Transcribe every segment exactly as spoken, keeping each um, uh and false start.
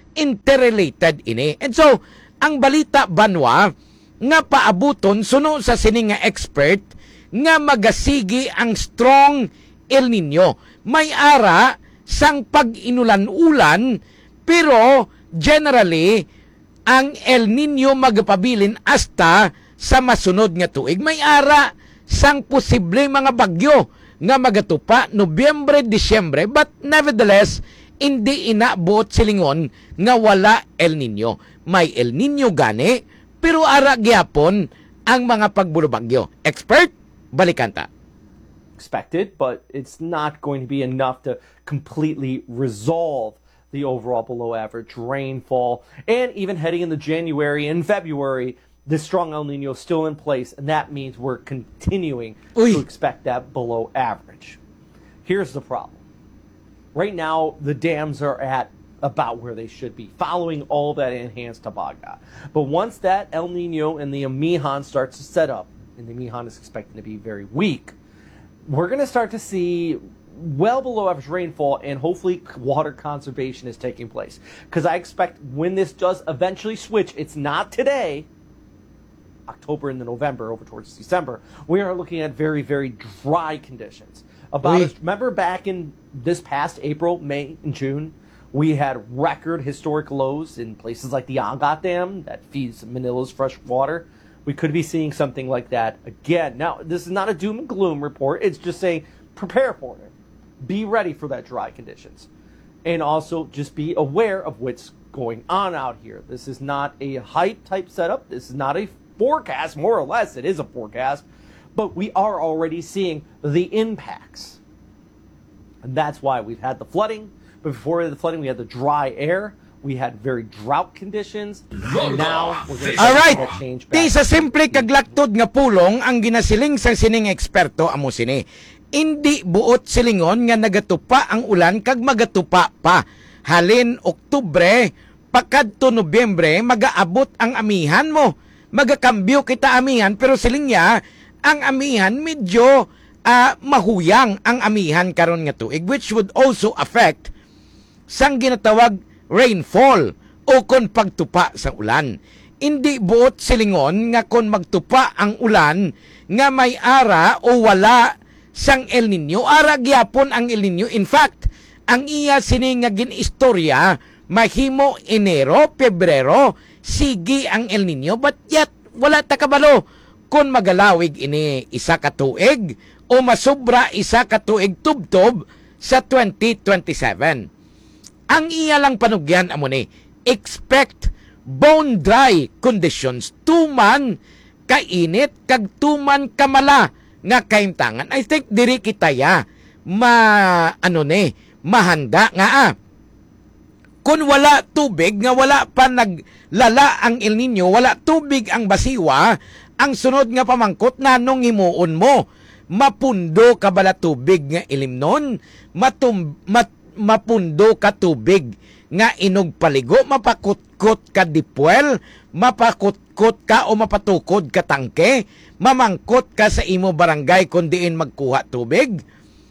interrelated ini. And so, ang balita banwa nga paabuton suno sa sini nga expert nga magasigi ang strong El Nino. May ara sang pag-inulan-ulan pero generally ang El Nino magpabilin hasta sa masunod nga tuig. May ara sang posible mga bagyo nga magatupa Nobyembre, Disyembre, but nevertheless hindi inabuot silingon nga wala El Nino. May El Nino gani pero ara gyapon ang mga pagbulubagyo. Expert, balikan ta. Expected, but it's not going to be enough to completely resolve the overall below average rainfall. And even heading into January and February, the strong El Nino is still in place, and that means we're continuing Uy. to expect that below average. Here's the problem. Right now, the dams are at about where they should be, following all that enhanced Tabaga. But once that El Nino and the Amihan starts to set up, and the Amihan is expected to be very weak, we're going to start to see well below average rainfall, and hopefully water conservation is taking place. Because I expect when this does eventually switch, it's not today, October into November, over towards December, we are looking at very, very dry conditions. About as, remember back in this past April, May, and June, we had record historic lows in places like the Angat Dam that feeds Manila's fresh water. We could be seeing something like that again. Now, this is not a doom and gloom report. It's just saying prepare for it. Be ready for that dry conditions. And also just be aware of what's going on out here. This is not a hype type setup. This is not a forecast. More or less, it is a forecast. But we are already seeing the impacts. And that's why we've had the flooding. But before the flooding, we had the dry air. We had very drought conditions. And now, we're going to Alright, change di back. sa simple kaglaktod nga pulong ang ginasiling sa sining eksperto amo sini. Hindi buot silingon nga nagatupa ang ulan kag magatupa pa. Halin Oktubre, pakadto Nobyembre, magaabot ang amihan mo. Magakambyo kita amihan, pero siling niya, ang amihan medyo uh, mahuyang ang amihan karon nga tuig, which would also affect sang ginatawag rainfall o kon pagtupa sa ulan. Hindi buot silingon nga kon magtupa ang ulan nga may ara o wala sang El Nino. Ara gyapon ang El Nino. In fact, ang iya sini nga ginistorya mahimo Enero, Pebrero, sige ang El Nino, but yet wala ta kabalo kon magalawig ini isa ka tuig o masobra isa ka tuig tubtob sa twenty twenty-seven. Ang iya lang panugyan amo ni, expect bone dry conditions, tuman kainit kag tuman kamala nga kaimtangan. I think diri kita ya ma ano ni mahanda nga ah. Kung wala tubig nga wala pa naglala ang El Nino, wala tubig ang basiwa, ang sunod nga pamangkot nanong himuon mo, mapundo ka bala tubig nga ilimnon, matum mat mapundo ka tubig nga inog paligo, mapakutkot ka dipwel, mapakutkot ka o mapatukod ka tangke, mamangkot ka sa imo barangay kung diin magkuha tubig,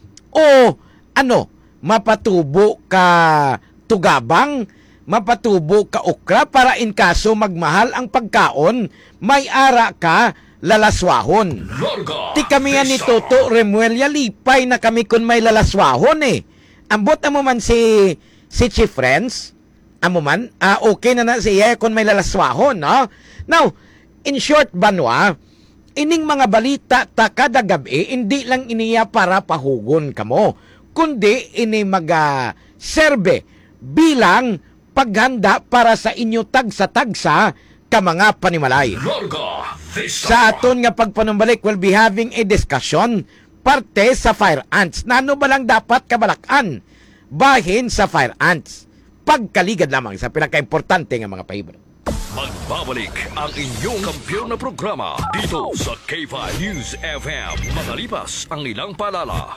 o ano, mapatubo ka tugabang, mapatubo ka okra para in kaso magmahal ang pagkaon, may ara ka lalaswahon. Ti kami nga ni Toto Remuella, lipay na kami kung may lalaswahon eh. Ambot amo man si si Chief Friends, amo man, uh, okay na na siya kung may lalaswahon, no? Now, in short, banwa, ining mga balita ta kada gabi, hindi lang iniya para pahugon kamo, kundi ini maga serbe bilang paghanda para sa inyo tagsa-tagsa ka mga panimalay. Sa aton nga pagpanumbalik, we'll be having a discussion parte sa fire ants. Nano ba lang dapat kabalakan bahin sa fire ants? Pagkaligad lamang sa pinaka-importante nga mga pahibro. Magbabalik ang inyong kampiyon na programa dito sa K five News F M. Makalipas ang ilang paalala.